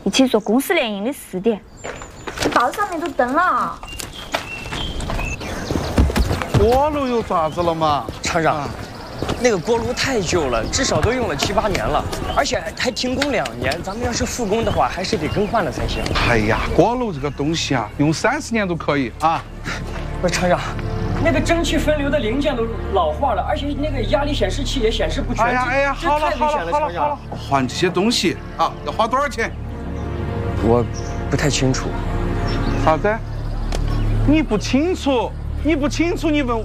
一起做公司联营的试点。报上面都登了。 锅炉又咋子了嘛？ 厂长，那个锅炉太旧了，至少都用了7、8年了，而且还停工2年。咱们要是复工的话，还是得更换了才行。 哎呀，锅炉这个东西啊，用30年都可以啊。 不是厂长，那个蒸汽分流的零件都老化了，而且那个压力显示器也显示不全。 哎呀，好了， 厂长， 换这些东西啊，要花多少钱？ 我不太清楚。 啥子？你不清楚？你问？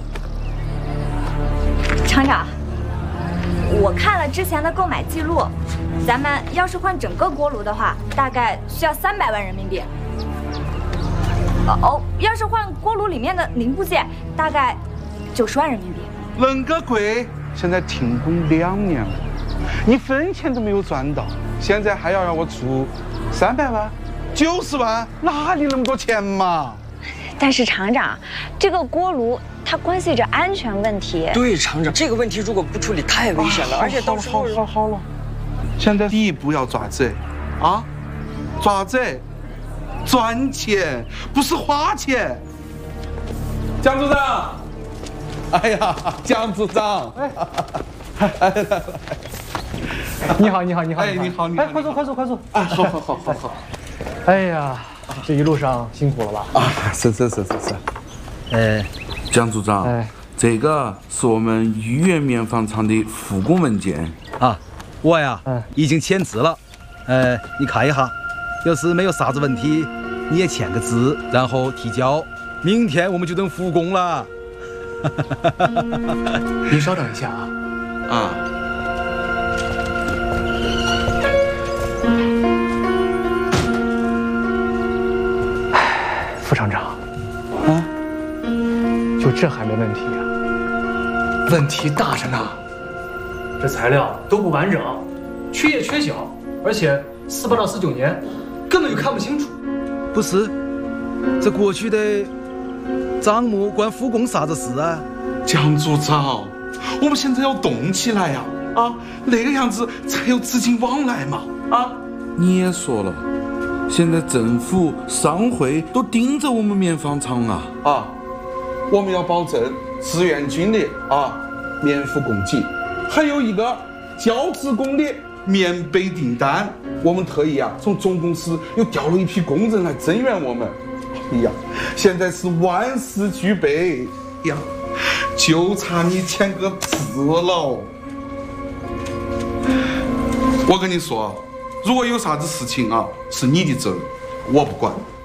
厂长，我看了之前的购买记录，咱们要是换整个锅炉的话，大概需要300万人民币。要是换锅炉里面的零部件，大概90万人民币。 恁个贵！现在停工2年了，一分钱都没有赚到，现在还要让我出300万、90万，哪里那么多钱嘛？ 但是厂长，这个锅炉它关系着安全问题。 对，厂长，这个问题如果不处理太危险了，而且到时候好了，现在第一步要抓子啊，抓子。赚钱不是花钱，蒋组长。哎呀，蒋组长，来， 你好， 哎，你好， 哎，快坐， 啊，好。 哎呀，这一路上辛苦了吧？ 啊，是。蒋组长，这个是我们豫园棉纺厂的复工文件啊，我呀，已经签字了，你看一下。要是没有啥子问题，你也签个字，然后提交，明天我们就能复工了。 您稍等一下啊。副厂长，就这还没问题啊？问题大着呢。这材料都不完整，缺页缺角，而且48到49年。根本就看不清楚。 不是，这过去的账目关复工啥子事啊？ 蒋组长，我们现在要动起来呀！那个样子才有资金往来嘛！你也说了，现在政府、商会都盯着我们棉纺厂啊！我们要保证志愿军的棉服供给，还有一个教职工的棉被订单，我们特意从总公司又调了一批工人来增援我们。哎呀，现在是万事俱备呀，就差你签个字了。我跟你说，如果有啥子事情是你的责任，我不管。